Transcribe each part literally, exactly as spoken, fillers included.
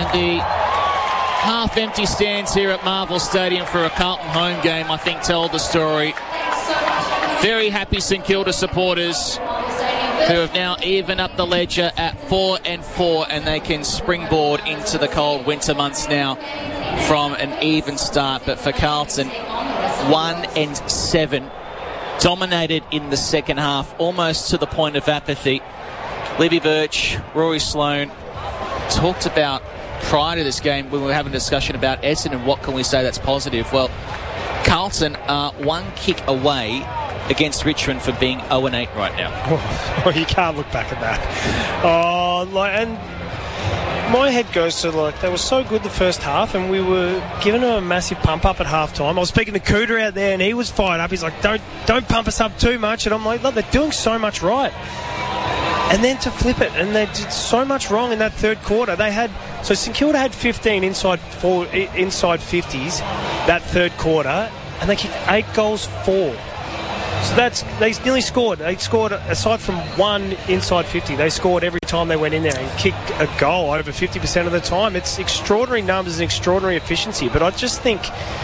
And the half-empty stands here at Marvel Stadium for a Carlton home game, I think, tell the story. Very happy St Kilda supporters who have now evened up the ledger at four and four, and they can springboard into the cold winter months now from an even start. But for Carlton, one and seven, dominated in the second half, almost to the point of apathy. Levy Birch, Rory Sloane talked about prior to this game when we were having a discussion about Essendon, what can we say that's positive? Well, Carlton are one kick away against Richmond for being oh and eight right now. Oh, you can't look back at that. Oh, like, and my head goes to, like, they were so good the first half, and we were giving them a massive pump up at half time. I was speaking to Cooter out there, and he was fired up. He's like, don't don't pump us up too much. And I'm like, look, they're doing so much right. And then to flip it, and they did so much wrong in that third quarter. They had, so St Kilda had fifteen inside four, inside fifties that third quarter, and they kicked eight goals, four. So that's, they nearly scored. They scored, aside from one inside fifty, they scored every time they went in there and kicked a goal over fifty percent of the time. It's extraordinary numbers and extraordinary efficiency. But I just think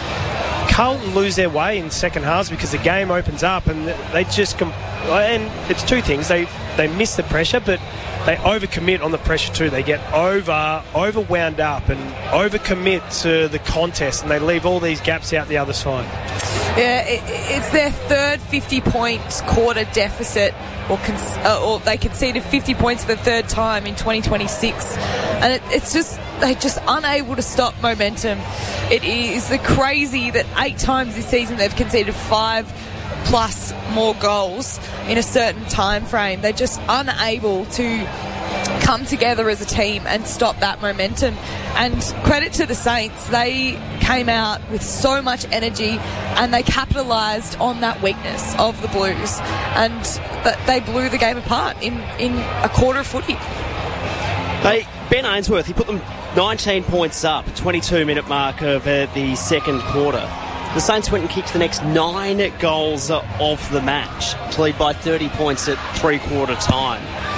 Carlton lose their way in second halves because the game opens up and they just... Comp- and it's two things. They they miss the pressure, but they overcommit on the pressure too. They get over overwound up and overcommit to the contest, and they leave all these gaps out the other side. Yeah, it, it's their third fifty-point quarter deficit, or, con- uh, or they conceded fifty points for the third time in twenty twenty-six, and it, it's just they're just unable to stop momentum. It is the crazy that eight times this season they've conceded five plus more goals in a certain time frame. They're just unable to come together as a team and stop that momentum. And credit to the Saints, they came out with so much energy and they capitalised on that weakness of the Blues, and that they blew the game apart in, in a quarter of footy. Hey, Ben Ainsworth, he put them nineteen points up, twenty-two minute mark of uh, the second quarter. The Saints went and kicked the next nine goals of the match to lead by thirty points at three-quarter time.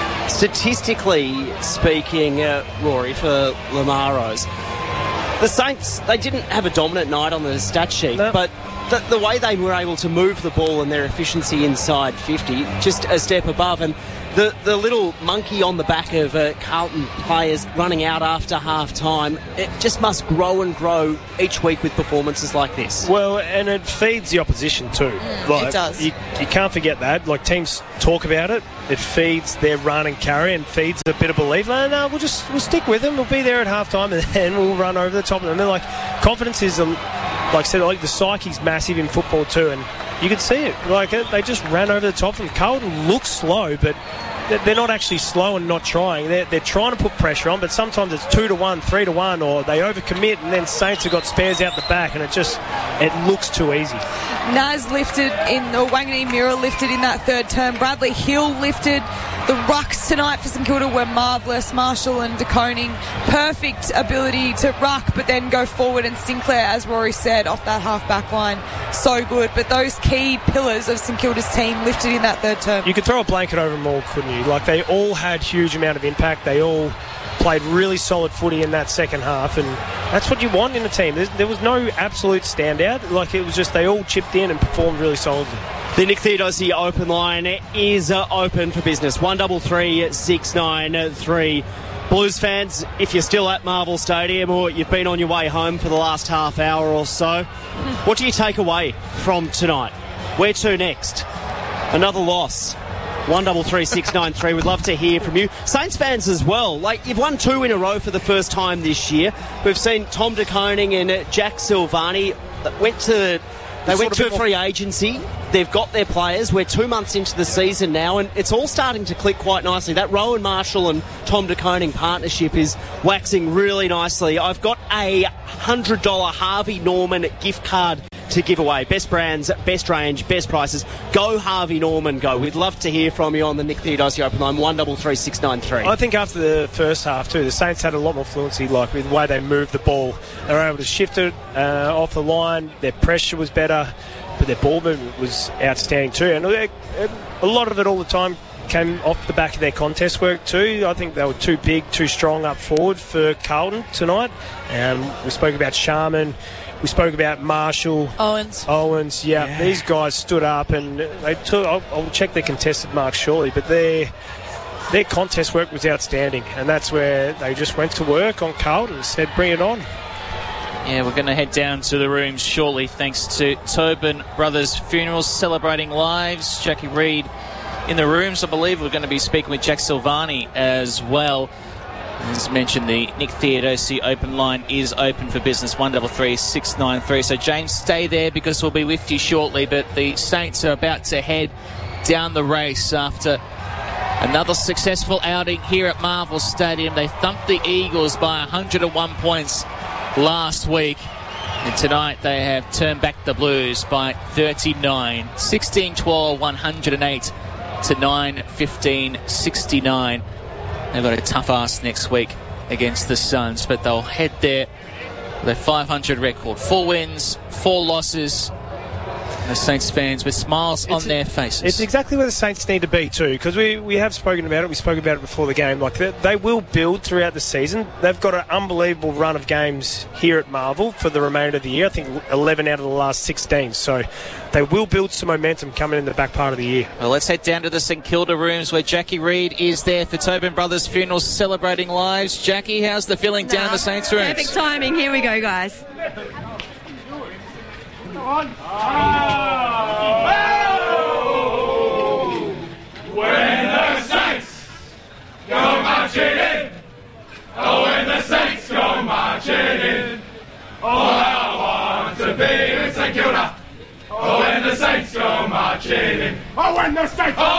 Statistically speaking, uh, Rory, for Lamaros, the Saints, they didn't have a dominant night on the stat sheet, no. but the, the way they were able to move the ball and their efficiency inside fifty, just a step above. And the, the little monkey on the back of uh, Carlton players running out after half-time, it just must grow and grow each week with performances like this. Well, and it feeds the opposition too. Mm, like, it does. You, you can't forget that. Like, teams talk about it. It feeds their run and carry and feeds a bit of belief. Like, no, we'll just we'll stick with them. We'll be there at half-time and then we'll run over the top of them. And like, confidence is, a, like I said, like the psyche's massive in football too, and you can see it. Like, they just ran over the top of them. Carlton looks slow, but they're not actually slow and not trying. They're, they're trying to put pressure on, but sometimes it's two to one, three to one, or they overcommit, and then Saints have got spares out the back, and it just it looks too easy. Naz lifted in, or Wangani Mira lifted in that third term. Bradley Hill lifted. The rucks tonight for St Kilda were marvellous. Marshall and De Koning, perfect ability to ruck, but then go forward. And Sinclair, as Rory said, off that half-back line, so good. But those key pillars of St Kilda's team lifted in that third term. You could throw a blanket over them all, couldn't you? Like, they all had huge amount of impact. They all played really solid footy in that second half, and that's what you want in a team. There's, there was no absolute standout. Like, it was just they all chipped in and performed really solidly. The Nick Theodosi open line is uh, open for business. one double three six nine three. Blues fans, if you're still at Marvel Stadium or you've been on your way home for the last half hour or so, what do you take away from tonight? Where to next? Another loss. one double three six nine three. We'd love to hear from you. Saints fans as well. Like, you've won two in a row for the first time this year. We've seen Tom De Koning and Jack Silvani went to they went to free agency. They've got their players. We're two months into the season now, and it's all starting to click quite nicely. That Rowan Marshall and Tom De Koning partnership is waxing really nicely. I've got a one hundred dollars Harvey Norman gift card to give away. Best brands, best range, best prices. Go Harvey Norman, go. We'd love to hear from you on the Nick Theodosi Open Line, one double three six nine three. I think after the first half too, the Saints had a lot more fluency, like with the way they moved the ball. They were able to shift it uh, off the line. Their pressure was better, but their ball movement was outstanding too. And a lot of it all the time came off the back of their contest work too. I think they were too big, too strong up forward for Carlton tonight. Um, we spoke about Sharman. We spoke about Marshall. Owens. Owens, yeah. Yeah. These guys stood up and they took... I'll, I'll check their contested marks shortly, but their, their contest work was outstanding. And that's where they just went to work on Carlton and said, bring it on. Yeah, we're going to head down to the rooms shortly thanks to Tobin Brothers Funerals celebrating lives. Jackie Reid in the rooms. I believe we're going to be speaking with Jack Silvani as well. As mentioned, the Nick Theodosi open line is open for business, one three three, six nine three. So, James, stay there because we'll be with you shortly. But the Saints are about to head down the race after another successful outing here at Marvel Stadium. They thumped the Eagles by one hundred one points last week. And tonight they have turned back the Blues by thirty-nine. sixteen twelve, one hundred eight to nine fifteen, sixty-nine. They've got a tough ask next week against the Suns, but they'll head there with a five hundred record. Four wins, four losses. And the Saints fans with smiles on It's- their faces. It's exactly where the Saints need to be too, because we, we have spoken about it. We spoke about it before the game. Like they, they will build throughout the season. They've got an unbelievable run of games here at Marvel for the remainder of the year. I think eleven out of the last sixteen. So they will build some momentum coming in the back part of the year. Well, let's head down to the St Kilda rooms where Jackie Reid is there for Tobin Brothers Funerals celebrating lives. Jackie, how's the feeling down the Saints rooms? Perfect timing. Here we go, guys. When the Saints go marching in, oh, when the Saints go marching in, all I want to be in St Kilda. Oh, when the Saints go marching in, oh, when the Saints.